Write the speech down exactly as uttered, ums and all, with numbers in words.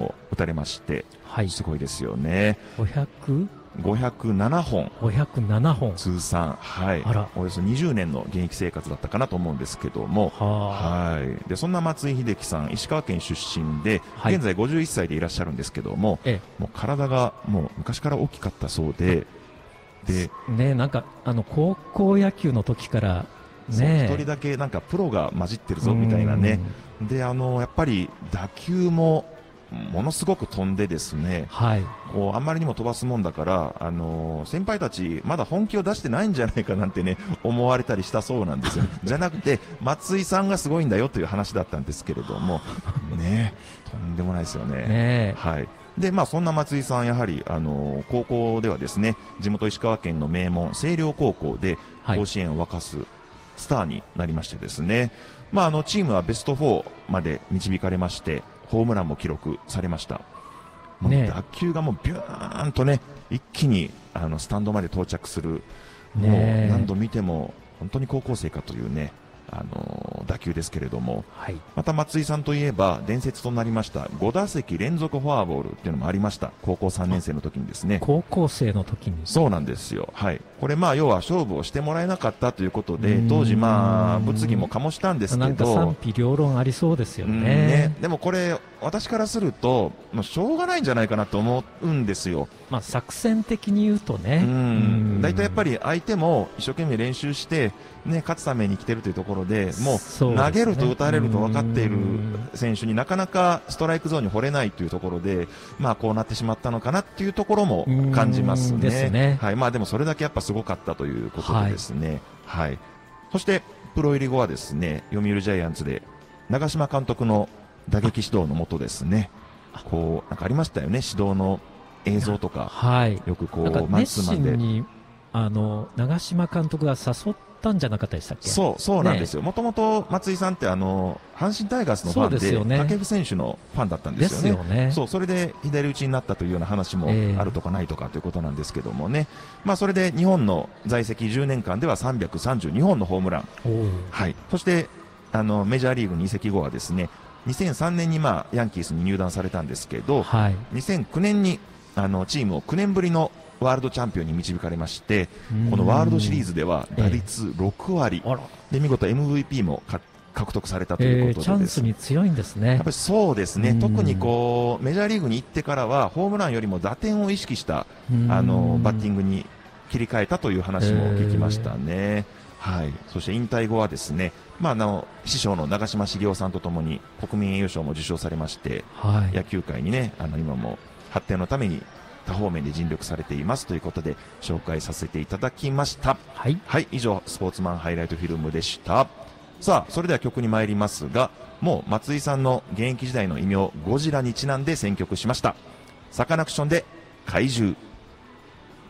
を打たれまして、 はい、 すごいですよね。 ごひゃくごひゃくななほん、 ごひゃくななほん通算、はい、およそにじゅうねんの現役生活だったかなと思うんですけども、はい、でそんな松井秀喜さん、石川県出身で、はい、現在ごじゅういっさいでいらっしゃるんですけども、ええ、もう体がもう昔から大きかったそうで、 でね、なんかあの高校野球の時からね、 一人だけなんかプロが混じってるぞみたいなね、であのやっぱり打球もものすごく飛んでですね、はい、こうあんまりにも飛ばすもんだから、あのー、先輩たちまだ本気を出してないんじゃないかなんてね思われたりしたそうなんですよじゃなくて松井さんがすごいんだよという話だったんですけれどもね、とんでもないですよね。ね、はい、でまあ、そんな松井さん、やはり、あのー、高校ではですね、地元石川県の名門星稜高校で甲子園を沸かすスターになりましてですね、はい、まあ、あのチームはベストフォーまで導かれまして、ホームランも記録されました。もう打球がもうビューンとね、一気にあのスタンドまで到着する、もう何度見ても本当に高校生かというね、あのー、打球ですけれども、はい、また松井さんといえば伝説となりましたごだせき連続フォアボールっていうのもありました。高校さんねん生の時にですね。 高校生の時に。 そうなんですよ。はい。これまあ要は勝負をしてもらえなかったということで、当時まあ物議も醸したんですけど、 なんか賛否両論ありそうですよね。 ね、でもこれ私からすると、まあ、しょうがないんじゃないかなと思うんですよ。 まあ作戦的に言うとね、 大体やっぱり相手も一生懸命練習して、ね、勝つために来てるというところで、もう投げると打たれると分かっている選手になかなかストライクゾーンに掘れないというところで、まあこうなってしまったのかなっていうところも感じますね。 ですね。 はい、まあでもそれだけやっぱすごかったということでですね。はい。はい、そしてプロ入り後はですね、読売ジャイアンツで長嶋監督の打撃指導のもとですね、こうなんかありましたよね、指導の映像とか、はい、よくこうマンツーマンで熱心にあの長嶋監督が誘ったんじゃなかったでしたっけ。 そうそうなんですよ。もともと松井さんってあの阪神タイガースのファン で, で、ね、掛布選手のファンだったんですよね。ですよね。そう、それで左打ちになったというような話もあるとかないとかということなんですけどもね、えー、まあそれで日本の在籍じゅうねんかんではさんびゃくさんじゅうにほんのホームラン、はい、そしてあのメジャーリーグに移籍後はですね、にせんさんねんにまあヤンキースに入団されたんですけど、はい、にせんきゅうねんにあのチームをきゅうねんぶりのワールドチャンピオンに導かれまして、このワールドシリーズでは打率ろくわり、えー、で見事 エムブイピー も獲得されたということで、 えー、チャンスに強いんですね。 やっぱりそうですね。特にこうメジャーリーグに行ってからはホームランよりも打点を意識したあのバッティングに切り替えたという話も聞きましたね。えー、はい。そして引退後はですね、まあ、あの師匠の長嶋茂雄さんとともに国民栄誉賞も受賞されまして、はい、野球界にね、あの今も発展のために多方面で尽力されていますということで紹介させていただきました。はい、はい、以上スポーツマンハイライトフィルムでした。さあ、それでは曲に参りますが、もう松井さんの現役時代の異名ゴジラにちなんで選曲しました。サカナクションで怪獣。